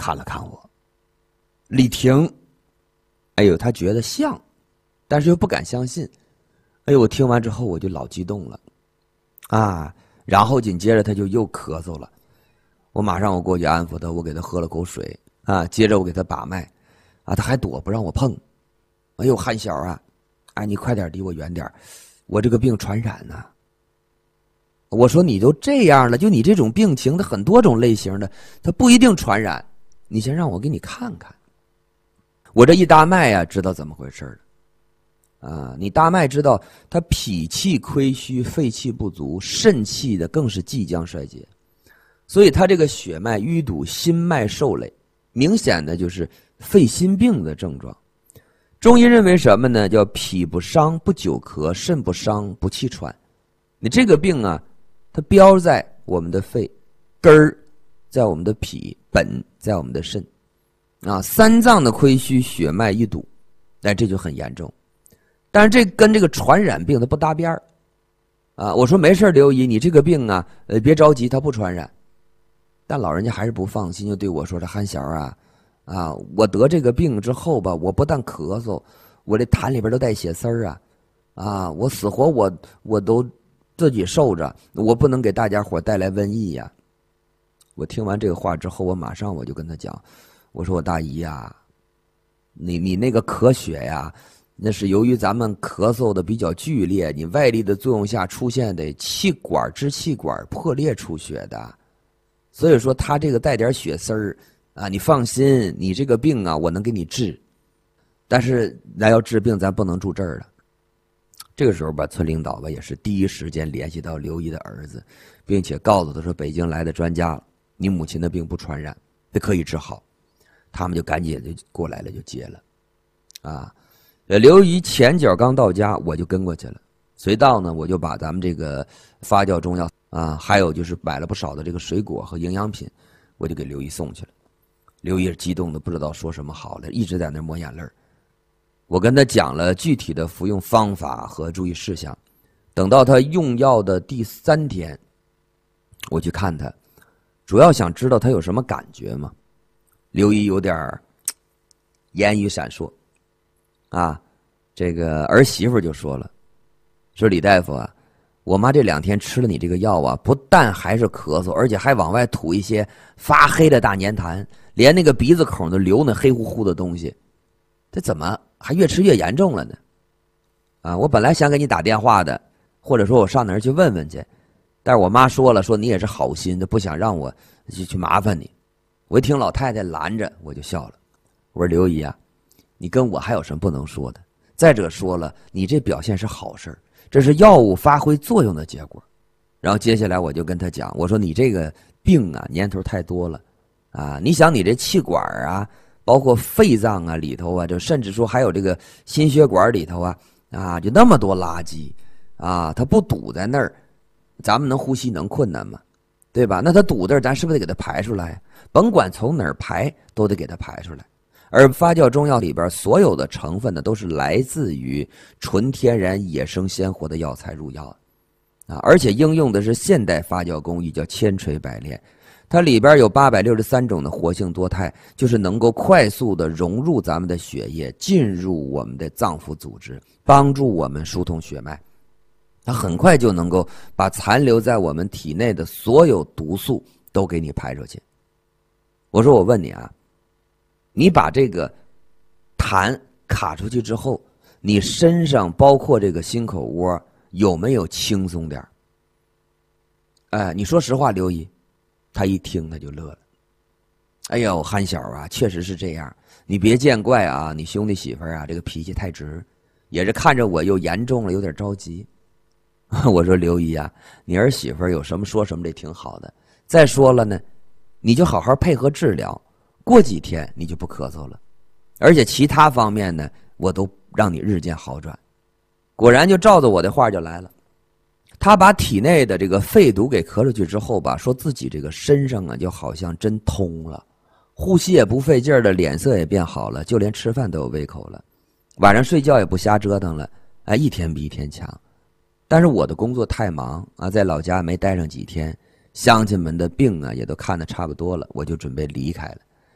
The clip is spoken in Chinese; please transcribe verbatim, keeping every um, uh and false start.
看了看我。李婷，哎呦，他觉得像，但是又不敢相信。哎呦，我听完之后我就老激动了，啊，然后紧接着他就又咳嗽了。我马上我过去安抚他，我给他喝了口水啊，接着我给他把脉，啊，他还躲不让我碰。哎呦，韩小啊，哎，你快点离我远点，我这个病传染呢、啊。我说你都这样了，就你这种病情的很多种类型的，它不一定传染。你先让我给你看看。我这一搭脉啊，知道怎么回事了。啊，你搭脉知道他脾气亏虚，肺气不足，肾气的更是即将衰竭，所以他这个血脉淤堵，心脉受累，明显的就是肺心病的症状。中医认为什么呢？叫脾不伤不久咳，肾不伤不气喘。你这个病啊，它标在我们的肺，根儿在我们的脾，本在我们的肾，啊，三脏的亏虚，血脉一堵，那这就很严重。但是这跟这个传染病它不搭边儿，啊，我说没事刘姨，你这个病啊，呃，别着急，它不传染。但老人家还是不放心，就对我说：“这韩小啊，啊，我得这个病之后吧，我不但咳嗽，我这痰里边都带血丝儿啊，啊，我死活我我都自己受着，我不能给大家伙带来瘟疫呀。”我听完这个话之后，我马上我就跟他讲，我说我大姨呀，你你那个咳血呀，那是由于咱们咳嗽的比较剧烈，你外力的作用下出现的气管支气管破裂出血的，所以说他这个带点血丝儿啊，你放心，你这个病啊，我能给你治，但是咱要治病，咱不能住这儿了。这个时候吧，村领导吧也是第一时间联系到刘姨的儿子，并且告诉他说，北京来的专家了，你母亲的病不传染，也可以治好。他们就赶紧就过来了，就接了，啊。呃，刘姨前脚刚到家，我就跟过去了。随到呢，我就把咱们这个发酵中药啊，还有就是买了不少的这个水果和营养品，我就给刘姨送去了。刘姨激动的不知道说什么好了，一直在那抹眼泪。我跟他讲了具体的服用方法和注意事项。等到他用药的第三天，我去看他，主要想知道他有什么感觉嘛。刘姨有点言语闪烁。啊，这个儿媳妇就说了，说李大夫啊，我妈这两天吃了你这个药啊，不但还是咳嗽，而且还往外吐一些发黑的大粘痰，连那个鼻子孔都流那黑乎乎的东西，这怎么还越吃越严重了呢？啊，我本来想给你打电话的，或者说我上哪儿去问问去，但是我妈说了，说你也是好心的，不想让我去去麻烦你。我一听老太太拦着，我就笑了，我说刘姨啊，你跟我还有什么不能说的？再者说了，你这表现是好事，这是药物发挥作用的结果。然后接下来我就跟他讲，我说你这个病啊，年头太多了啊！你想你这气管啊，包括肺脏啊里头啊，就甚至说还有这个心血管里头啊啊，就那么多垃圾啊，它不堵在那儿，咱们能呼吸能困难吗？对吧？那它堵这儿，咱是不是得给它排出来？甭管从哪儿排，都得给它排出来。而发酵中药里边所有的成分呢，都是来自于纯天然野生鲜活的药材入药啊，而且应用的是现代发酵工艺，叫千锤百炼。它里边有八百六十三种的活性多肽，就是能够快速的融入咱们的血液，进入我们的脏腑组织，帮助我们疏通血脉。它很快就能够把残留在我们体内的所有毒素都给你排出去。我说我问你啊，你把这个痰卡出去之后，你身上包括这个心口窝有没有轻松点？哎，你说实话，刘姨，他一听他就乐了。哎呦，韩小啊，确实是这样，你别见怪啊，你兄弟媳妇啊，这个脾气太直，也是看着我又严重了，有点着急。我说刘姨啊，你儿媳妇有什么说什么，这挺好的。再说了呢，你就好好配合治疗。过几天你就不咳嗽了，而且其他方面呢，我都让你日渐好转。果然就照着我的话就来了。他把体内的这个肺毒给咳出去之后吧，说自己这个身上啊就好像真通了，呼吸也不费劲儿了，脸色也变好了，就连吃饭都有胃口了，晚上睡觉也不瞎折腾了，哎，一天比一天强。但是我的工作太忙啊，在老家没待上几天，乡亲们的病啊也都看得差不多了，我就准备离开了。